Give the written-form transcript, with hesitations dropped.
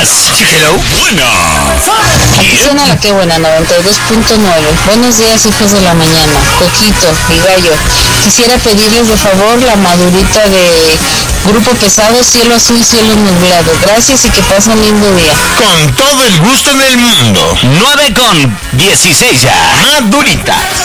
buenas. Sí, hello. Buena. Aquí suena la que buena, 92.9. Buenos días, hijos de la mañana. Coquito y Gallo. Quisiera pedirles de favor la madurita de Grupo Pesado, Cielo Azul, Cielo Nublado. Gracias y que pasen lindo día. Con todo el gusto del mundo. 9:16 ya. Madurita.